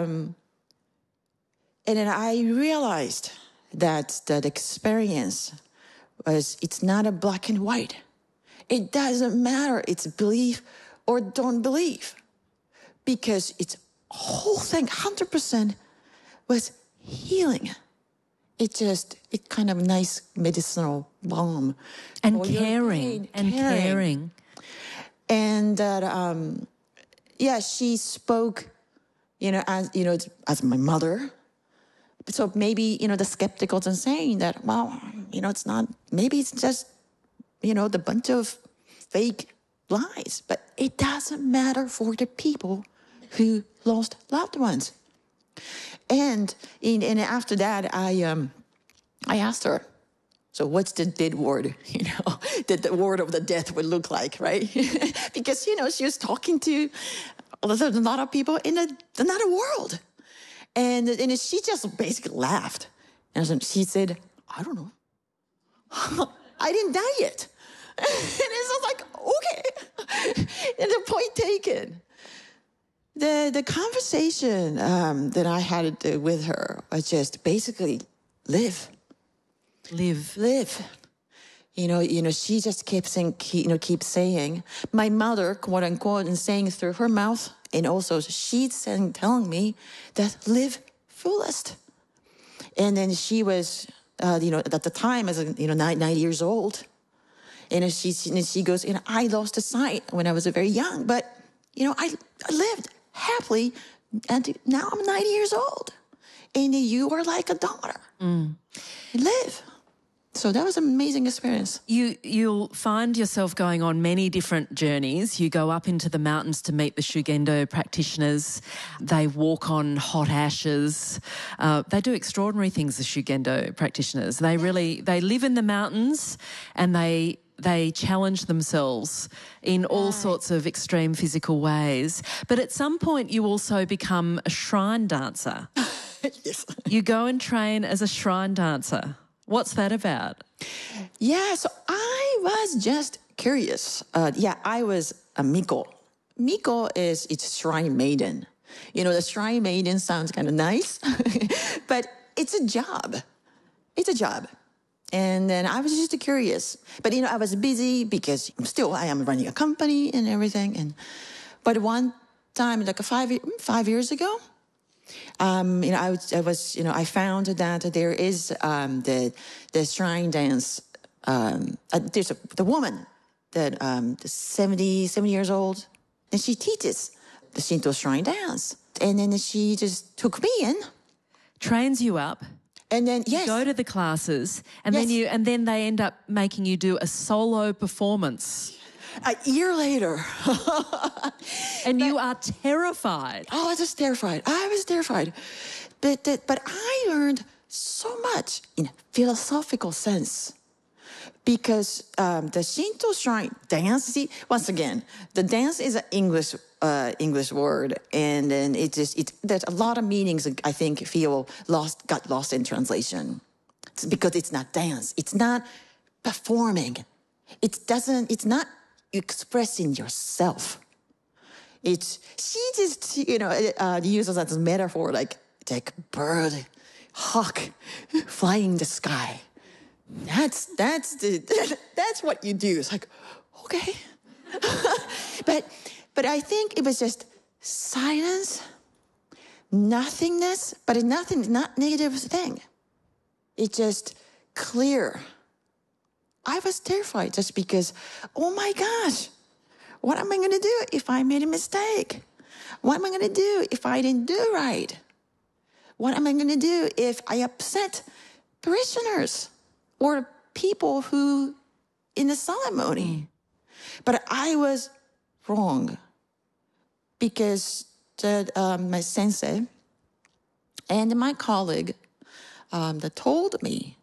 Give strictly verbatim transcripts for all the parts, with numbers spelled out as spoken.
um, and then I realized that that experience was, it's not a black and white. It doesn't matter. It's believe or don't believe, because it's whole thing, one hundred percent was healing. It just, it kind of nice medicinal balm. And caring, and caring. caring. And that, um, yeah, she spoke, you know, as, you know, as my mother. So maybe, you know, the skepticals are saying that, well, you know, it's not, maybe it's just, you know, the bunch of fake lies. But it doesn't matter for the people who lost loved ones. And in, and after that, I um, I asked her, so what's the dead word, you know, that the word of the death would look like, right? Because, you know, she was talking to a lot of people in a, another world. And, and she just basically laughed. And she said, I don't know. I didn't die yet. And it's like, okay. And the point taken. The the conversation um, that I had with her was just basically live, live, live. You know, you know. She just kept saying, you know, keep saying. My mother, quote unquote, and saying through her mouth, and also she's saying, telling me that live fullest. And then she was, uh, you know, at the time as a, you know nine, nine years old, and she and she goes, you know, I lost the sight when I was very young, but you know, I, I lived happily, and now I'm ninety years old, and you are like a daughter. Mm. Live. So that was an amazing experience. You, you'll find yourself going on many different journeys. You go up into the mountains to meet the Shugendo practitioners. They walk on hot ashes. Uh, they do extraordinary things, the Shugendo practitioners. They really, they live in the mountains, and they they challenge themselves in all right. sorts of extreme physical ways. But at some point you also become a shrine dancer. Yes. You go and train as a shrine dancer. What's that about? Yeah, so I was just curious. Uh, yeah, I was a Miko. Miko is, it's shrine maiden. You know, the shrine maiden sounds kind of nice, but it's a job. It's a job. And then I was just curious. But, you know, I was busy because still I am running a company and everything. And But one time, like a five, five years ago, um, you know, I was, I was, you know, I found that there is um, the the shrine dance. Um, uh, there's a, the woman that um, is seventy, seventy years old, and she teaches the Shinto shrine dance. And then she just took me in. Trains you up. And then, yes. You go to the classes, and yes. then you, and then they end up making you do a solo performance. A year later. And but, you are terrified. Oh, I was terrified. I was terrified. But, but I learned so much in a philosophical sense. Because um, the Shinto shrine dance, see, once again, the dance is an English uh, English word, and then it just it there's a lot of meanings I think feel lost, got lost in translation. It's because it's not dance, it's not performing, it doesn't, it's not expressing yourself. It's she just you know uh, uses that as a metaphor, like like bird, hawk, flying in the sky. That's that's the that's what you do. It's like, okay, but but I think it was just silence, nothingness, but nothing, not negative thing. It's just clear. I was terrified just because, oh my gosh, what am I going to do if I made a mistake? What am I going to do if I didn't do right? What am I going to do if I upset parishioners? Or people who in the ceremony. But I was wrong because the, um, my sensei and my colleague um, that told me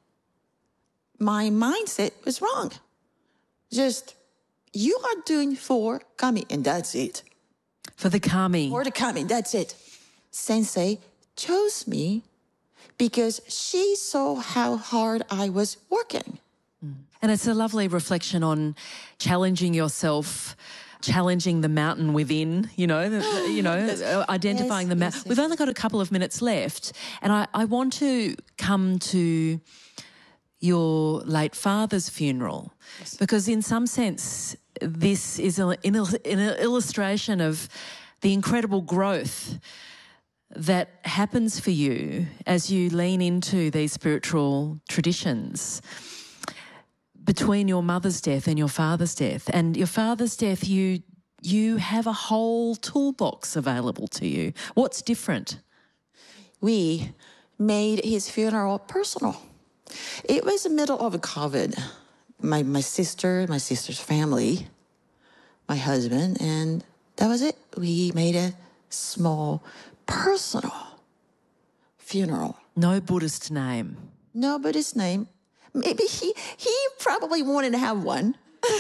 my mindset was wrong. Just, you are doing for kami, and that's it. For the kami. For the kami, that's it. Sensei chose me because she saw how hard I was working. And it's a lovely reflection on challenging yourself challenging the mountain within, you know, the, you know, uh, identifying yes, the mountain. yes, yes. We've only got a couple of minutes left, and I, I want to come to your late father's funeral, yes. because in some sense this is a, an, an illustration of the incredible growth that happens for you as you lean into these spiritual traditions between your mother's death and your father's death. And your father's death, you you have a whole toolbox available to you. What's different? We made his funeral personal. It was the middle of COVID. My my sister, my sister's family, my husband, and that was it. We made a small, personal funeral. No Buddhist name. No Buddhist name. Maybe he he probably wanted to have one.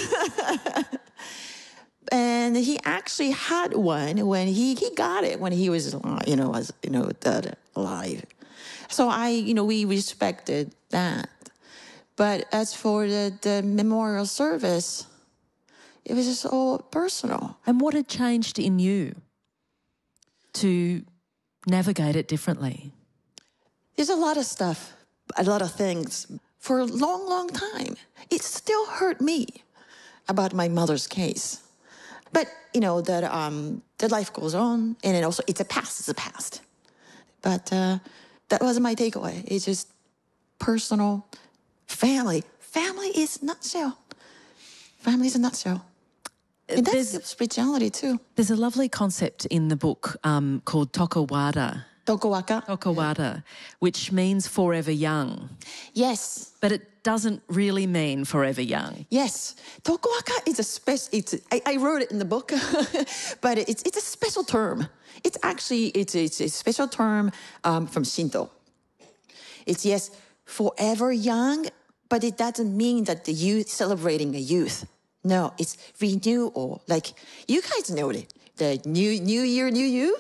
And he actually had one when he, he got it when he was, you know, was, you know, dead, alive. So I, you know, we respected that. But as for the, the memorial service, it was just all personal. And what had changed in you to navigate it differently? There's a lot of stuff, a lot of things. For a long, long time, it still hurt me about my mother's case. But, you know, that um, that life goes on, and it also, it's a past, it's a past. But uh, that wasn't my takeaway. It's just personal, family. Family is nutshell. Family is a nutshell. And that's there's, spirituality too. There's a lovely concept in the book um, called Tokawada. Tokawaka. Tokawada, yeah. Which means forever young. Yes. But it doesn't really mean forever young. Yes. Tokawaka is a special, it's, a, I, I wrote it in the book, but it's it's a special term. It's actually, it's, it's a special term um, from Shinto. It's, yes, forever young, but it doesn't mean that the youth, celebrating a youth. No, it's renewal. Like, you guys know it. The new new year, new you.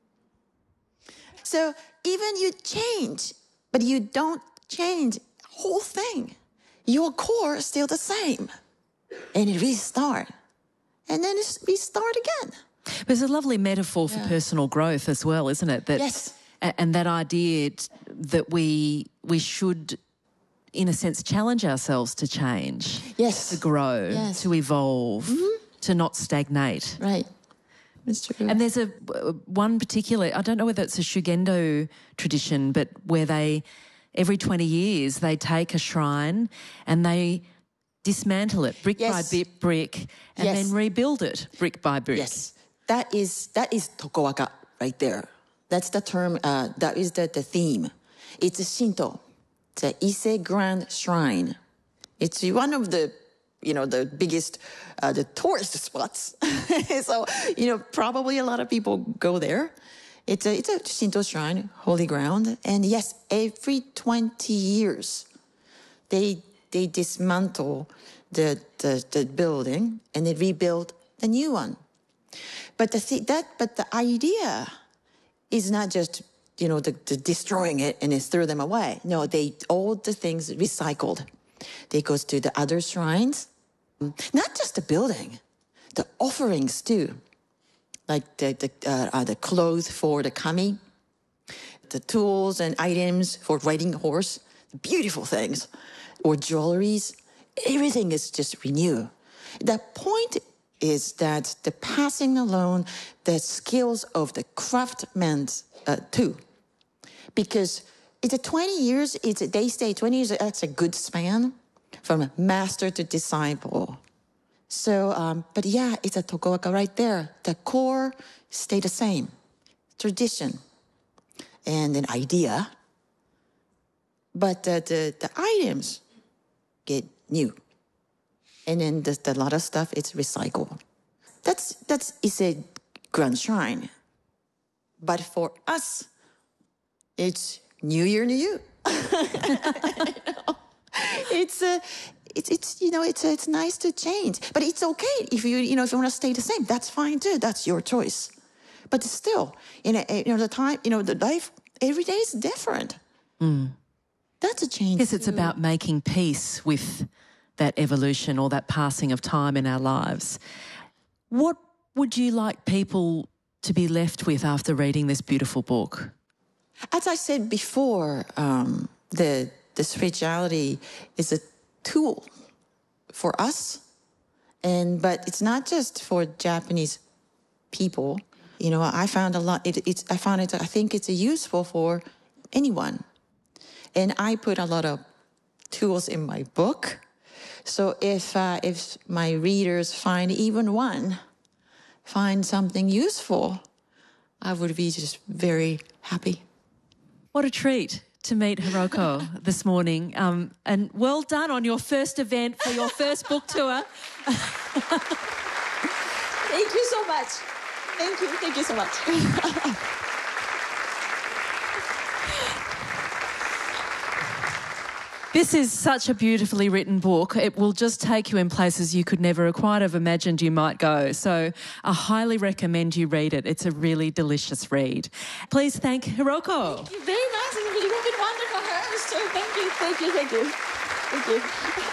So even you change, but you don't change the whole thing. Your core is still the same. And it restart. And then it's restart again. There's a lovely metaphor for yeah. personal growth as well, isn't it? That, yes. And that idea that we we should, in a sense, challenge ourselves to change. Yes. To grow, yes. to evolve, mm-hmm. to not stagnate. Right. It's true. And there's a one particular, I don't know whether it's a Shugendo tradition, but where they, every twenty years, they take a shrine and they dismantle it brick yes. by bit, brick, and yes. then rebuild it brick by brick. Yes, that is that is Tokawaka right there. That's the term, uh, that is the, the theme. It's a Shinto. It's a Ise Grand Shrine. It's one of the, you know, the biggest, uh, the tourist spots. So, you know, probably a lot of people go there. It's a, it's a Shinto shrine, holy ground. And yes, every twenty years, they they dismantle the, the, the building and they rebuild the new one. But the th- that but the idea is not just, you know, the, the destroying it and then throw them away. No, they all the things recycled. They goes to the other shrines, not just the building, the offerings too, like the the, uh, uh, the clothes for the kami, the tools and items for riding a horse, beautiful things, or jewelries. Everything is just renewed. The point is that the passing along the skills of the craftsmen uh, too, because it's a twenty years. It's a, they say twenty years. That's a good span from master to disciple. So, um, but yeah, it's a Tokawaka right there. The core stay the same, tradition, and an idea. But the the, the items get new. And then the, the lot of stuff, it's recycled. That's, that's, it's a grand shrine. But for us, it's New Year, New You. You know? It's, a, it's, it's, you know, it's, it's nice to change. But it's okay if you, you know, if you want to stay the same, that's fine too. That's your choice. But still, you know, you know the time, you know, the life, every day is different. Mm. That's a change. Yes, it's too. about making peace with that evolution or that passing of time in our lives. What would you like people to be left with after reading this beautiful book? As I said before, um, the, the spirituality is a tool for us, and but it's not just for Japanese people. You know, I found a lot. It, it's I found it. I think it's useful for anyone, and I put a lot of tools in my book. So if uh, if my readers find even one, find something useful, I would be just very happy. What a treat to meet Hiroko this morning. Um, and well done on your first event for your first book tour. Thank you so much. Thank you. Thank you so much. This is such a beautifully written book. It will just take you in places you could never quite have imagined you might go. So I highly recommend you read it. It's a really delicious read. Please thank Hiroko. Thank you. Very nice. You've been wonderful, her. So thank you. Thank you. Thank you. Thank you.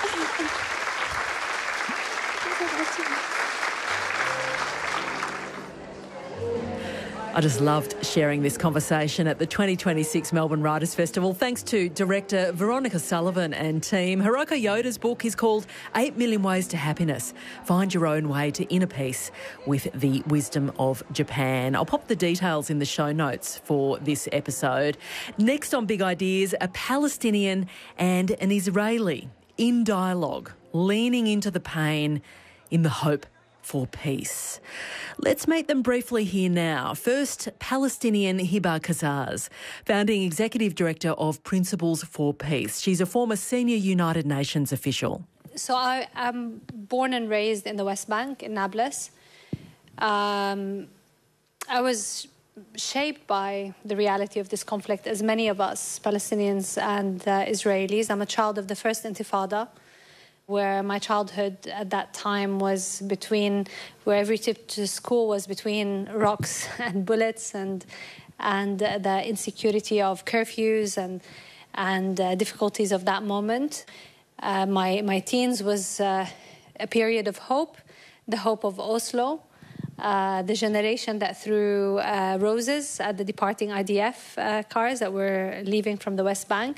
I just loved sharing this conversation at the twenty twenty-six Melbourne Writers' Festival. Thanks to director Veronica Sullivan and team. Hiroko Yoda's book is called Eight Million Ways to Happiness. Find your own way to inner peace with the wisdom of Japan. I'll pop the details in the show notes for this episode. Next on Big Ideas, a Palestinian and an Israeli in dialogue, leaning into the pain in the hope for peace. Let's meet them briefly here now. First, Palestinian Hiba Kazaz, founding executive director of Principles for Peace. She's a former senior United Nations official. So I am born and raised in the West Bank, in Nablus. Um, I was shaped by the reality of this conflict, as many of us, Palestinians and uh, Israelis. I'm a child of the first Intifada, where my childhood at that time was between, where every trip to school was between rocks and bullets and and uh, the insecurity of curfews and and uh, difficulties of that moment. Uh, my, my teens was uh, a period of hope, the hope of Oslo, uh, the generation that threw uh, roses at the departing I D F uh, cars that were leaving from the West Bank,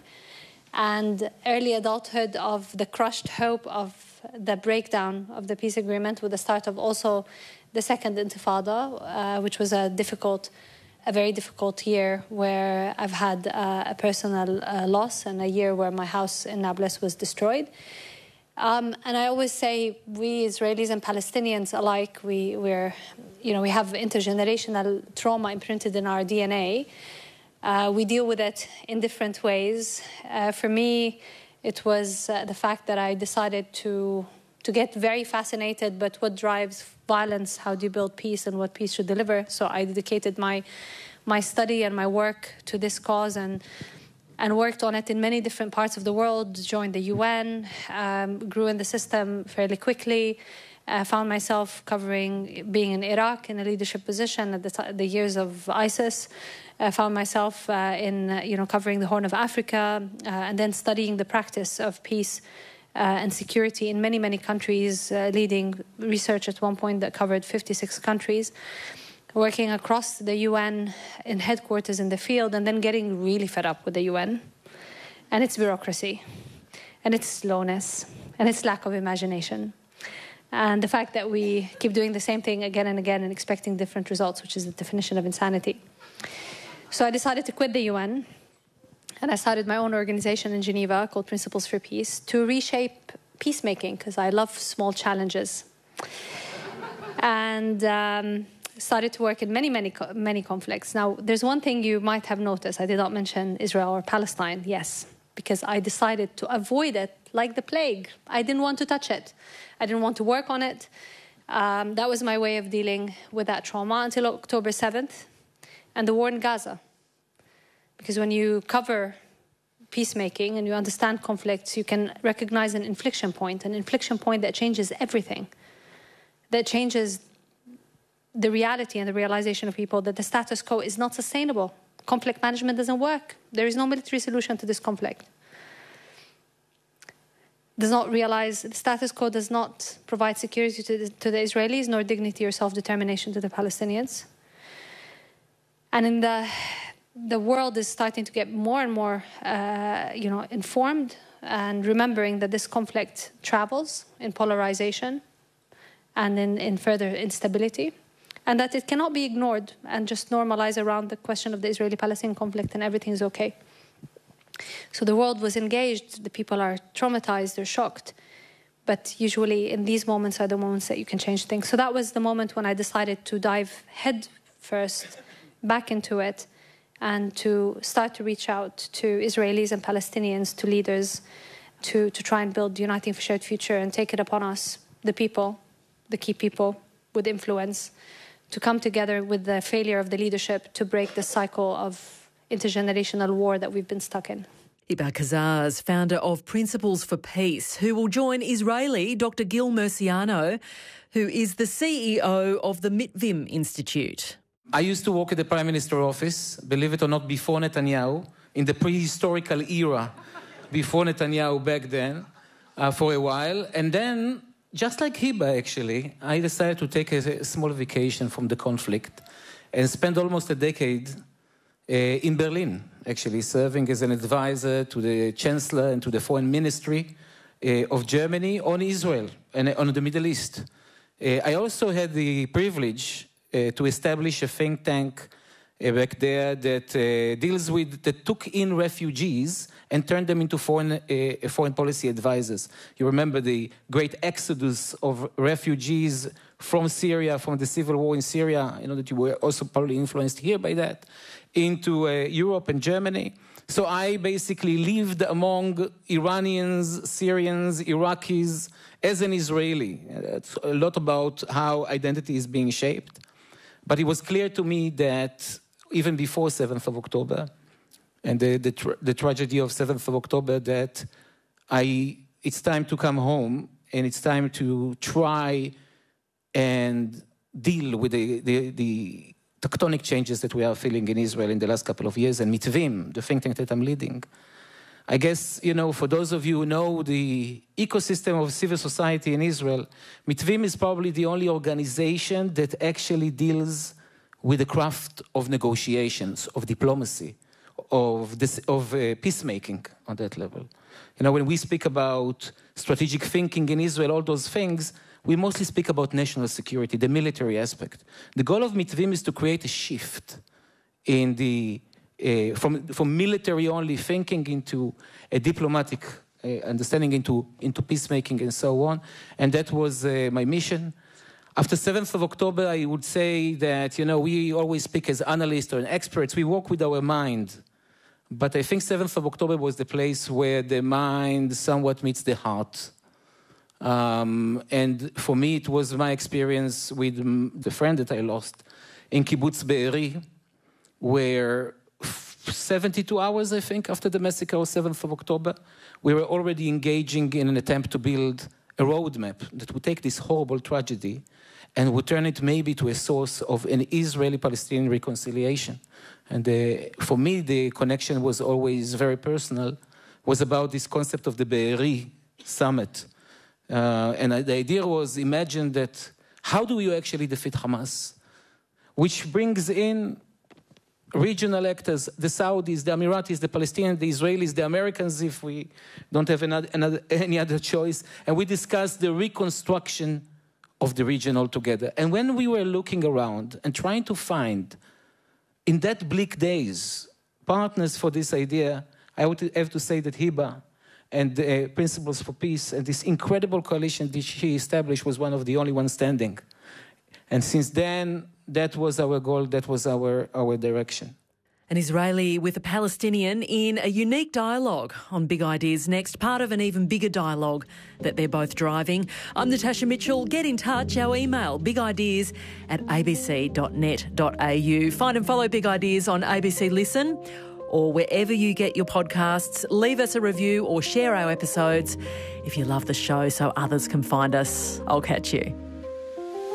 and early adulthood of the crushed hope of the breakdown of the peace agreement with the start of also the second Intifada, uh, which was a difficult, a very difficult year where I've had uh, a personal uh, loss, and a year where my house in Nablus was destroyed. Um, and I always say we Israelis and Palestinians alike, we, we're, you know, we have intergenerational trauma imprinted in our D N A. Uh, we deal with it in different ways. Uh, for me, it was uh, the fact that I decided to to get very fascinated, but what drives violence, how do you build peace, and what peace should deliver. So I dedicated my my study and my work to this cause, and and worked on it in many different parts of the world, joined the U N, um, grew in the system fairly quickly. I uh, found myself covering, being in Iraq in a leadership position at the, t- the years of ISIS. I found myself uh, in, uh, you know, covering the Horn of Africa, uh, and then studying the practice of peace uh, and security in many, many countries, uh, leading research at one point that covered fifty-six countries, working across the U N in headquarters in the field, and then getting really fed up with the U N and its bureaucracy and its slowness and its lack of imagination. And the fact that we keep doing the same thing again and again and expecting different results, which is the definition of insanity. So I decided to quit the U N, and I started my own organization in Geneva called Principles for Peace to reshape peacemaking, because I love small challenges. And um, started to work in many, many, many conflicts. Now, there's one thing you might have noticed. I did not mention Israel or Palestine, yes, because I decided to avoid it like the plague. I didn't want to touch it. I didn't want to work on it. Um, that was my way of dealing with that trauma until October seventh and the war in Gaza. Because when you cover peacemaking and you understand conflicts, you can recognize an inflection point, an inflection point that changes everything, that changes the reality and the realization of people that the status quo is not sustainable. Conflict management doesn't work. There is no military solution to this conflict. does not realize the status quo does not provide security to the, to the Israelis, nor dignity or self-determination to the Palestinians. And in the the world is starting to get more and more, uh, you know, informed and remembering that this conflict travels in polarization and in, in further instability, and that it cannot be ignored and just normalize around the question of the Israeli-Palestinian conflict and everything is okay. So the world was engaged, the people are traumatized, they're shocked, but usually in these moments are the moments that you can change things. So that was the moment when I decided to dive head first back into it and to start to reach out to Israelis and Palestinians, to leaders, to, to try and build Uniting for Shared Future and take it upon us, the people, the key people with influence, to come together with the failure of the leadership to break the cycle of intergenerational war that we've been stuck in. Hiba Kazaz, founder of Principles for Peace, who will join Israeli Doctor Gil Murciano, who is the C E O of the Mitvim Institute. I used to work at the Prime Minister's office, believe it or not, before Netanyahu, in the prehistorical era, before Netanyahu back then, uh, for a while. And then, just like Hiba, actually, I decided to take a, a small vacation from the conflict and spend almost a decade uh, in Berlin, actually, serving as an advisor to the Chancellor and to the Foreign Ministry uh, of Germany on Israel and on the Middle East. Uh, I also had the privilege Uh, to establish a think tank uh, back there that uh, deals with, that took in refugees and turned them into foreign, uh, foreign policy advisors. You remember the great exodus of refugees from Syria, from the civil war in Syria, you know, that you were also probably influenced here by that, into uh, Europe and Germany. So I basically lived among Iranians, Syrians, Iraqis, as an Israeli. That's a lot about how identity is being shaped. But it was clear to me that even before seventh of October and the, the, tra- the tragedy of seventh of October, that I, it's time to come home and it's time to try and deal with the, the, the tectonic changes that we are feeling in Israel in the last couple of years. And Mitvim, the think tank that I'm leading, I guess, you know, for those of you who know the ecosystem of civil society in Israel, Mitvim is probably the only organization that actually deals with the craft of negotiations, of diplomacy, of, this, of uh, peacemaking on that level. You know, when we speak about strategic thinking in Israel, all those things, we mostly speak about national security, the military aspect. The goal of Mitvim is to create a shift in the Uh, from, from military-only thinking into a diplomatic uh, understanding, into, into peacemaking and so on. And that was uh, my mission. After seventh of October, I would say that, you know, we always speak as analysts or experts. We work with our mind. But I think seventh of October was the place where the mind somewhat meets the heart. Um, and for me, it was my experience with the friend that I lost in Kibbutz Be'eri, where seventy-two hours, I think, after the massacre of seventh of October, we were already engaging in an attempt to build a roadmap that would take this horrible tragedy and would turn it maybe to a source of an Israeli-Palestinian reconciliation. And uh, for me, the connection was always very personal, was about this concept of the Be'eri summit. Uh, and uh, the idea was, imagine that, how do you actually defeat Hamas? Which brings in regional actors, the Saudis, the Emiratis, the Palestinians, the Israelis, the Americans, if we don't have another, another, any other choice. And we discussed the reconstruction of the region altogether. And when we were looking around and trying to find, in that bleak days, partners for this idea, I would have to say that Hiba and uh, Principles for Peace and this incredible coalition that she established was one of the only ones standing. And since then, that was our goal, that was our, our direction. An Israeli with a Palestinian in a unique dialogue on Big Ideas Next, part of an even bigger dialogue that they're both driving. I'm Natasha Mitchell. Get in touch. Our email, bigideas at a b c dot net dot a u. Find and follow Big Ideas on A B C Listen or wherever you get your podcasts. Leave us a review or share our episodes if you love the show so others can find us. I'll catch you.